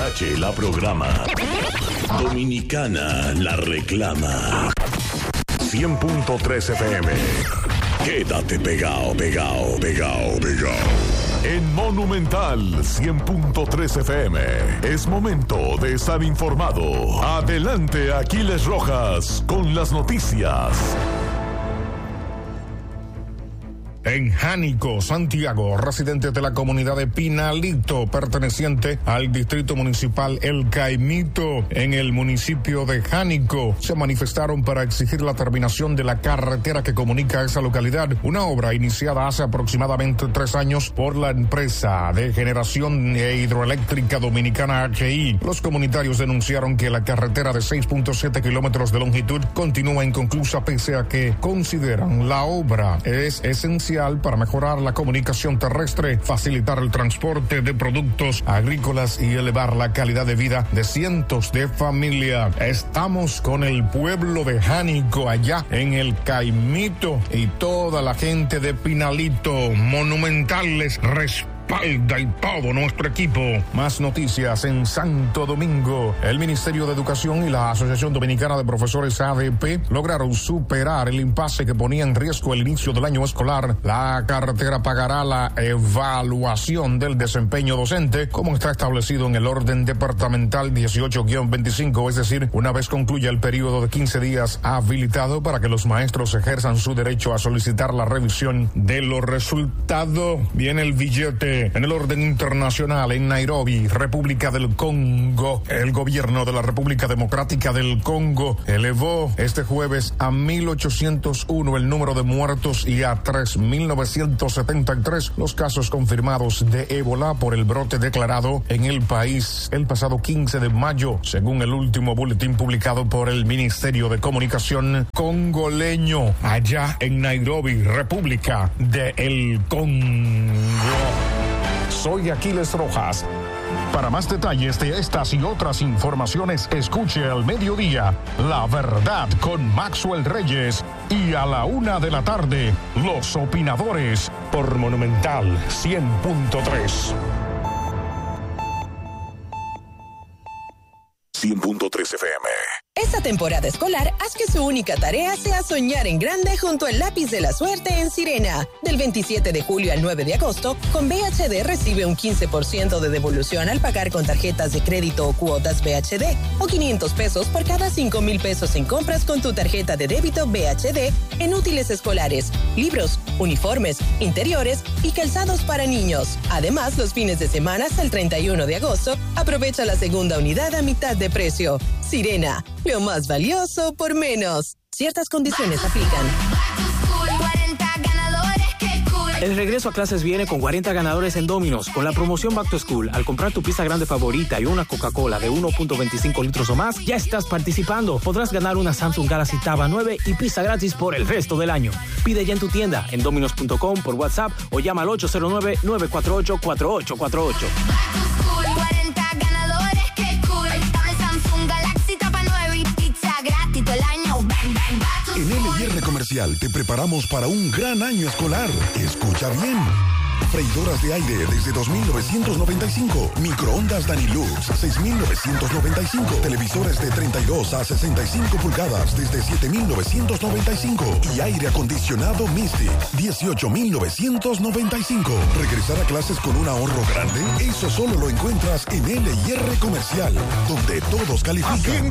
HH la programa. Dominicana la reclama. 100.3 FM. Quédate pegado. En Monumental 100.3 FM. Es momento de estar informado. Adelante, Aquiles Rojas, con las noticias. En Jánico, Santiago, residentes de la comunidad de Pinalito, perteneciente al distrito municipal El Caimito, en el municipio de Jánico, se manifestaron para exigir la terminación de la carretera que comunica a esa localidad, una obra iniciada hace aproximadamente 3 años por la empresa de generación hidroeléctrica dominicana HI. Los comunitarios denunciaron que la carretera de 6.7 kilómetros de longitud continúa inconclusa pese a que consideran la obra es esencial para mejorar la comunicación terrestre, facilitar el transporte de productos agrícolas y elevar la calidad de vida de cientos de familias. Estamos con el pueblo de Jánico allá en el Caimito y toda la gente de Pinalito. Monumentales respalda y todo nuestro equipo. Más noticias en Santo Domingo. El Ministerio de Educación y la Asociación Dominicana de Profesores ADP lograron superar el impasse que ponía en riesgo el inicio del año escolar. La cartera pagará la evaluación del desempeño docente, como está establecido en el orden departamental 18-25, es decir, una vez concluya el periodo de 15 días habilitado para que los maestros ejerzan su derecho a solicitar la revisión de los resultados. Viene el billete. En el orden internacional, en Nairobi, República del Congo, el gobierno de la República Democrática del Congo elevó este jueves a 1,801 el número de muertos y a 3,973 los casos confirmados de ébola por el brote declarado en el país el pasado 15 de mayo, según el último boletín publicado por el Ministerio de Comunicación congoleño, allá en Nairobi, República del Congo. Soy Aquiles Rojas. Para más detalles de estas y otras informaciones, escuche al mediodía La Verdad con Maxwell Reyes y a la 1 de la tarde, Los Opinadores por Monumental 100.3. 100.3 FM. Esta temporada escolar, haz que su única tarea sea soñar en grande junto al lápiz de la suerte en Sirena. Del 27 de julio al 9 de agosto, con BHD recibe un 15% de devolución al pagar con tarjetas de crédito o cuotas BHD, o 500 pesos por cada 5,000 pesos en compras con tu tarjeta de débito BHD en útiles escolares, libros, uniformes, interiores y calzados para niños. Además, los fines de semana hasta el 31 de agosto, aprovecha la segunda unidad a mitad de precio. Sirena, lo más valioso por menos. Ciertas condiciones aplican. El regreso a clases viene con 40 ganadores en Domino's. Con la promoción Back to School, al comprar tu pizza grande favorita y una Coca-Cola de 1.25 litros o más, ya estás participando. Podrás ganar una Samsung Galaxy Tab 9 y pizza gratis por el resto del año. Pide ya en tu tienda, en dominos.com, por WhatsApp o llama al 809-948-4848. En LIR Comercial te preparamos para un gran año escolar. Escucha bien. Freidoras de aire desde 2,995. Microondas Danilux 6,995. Televisores de 32 a 65 pulgadas desde 7,995. Y aire acondicionado Mystic 18,995. Regresar a clases con un ahorro grande. Eso solo lo encuentras en LIR Comercial, donde todos califican.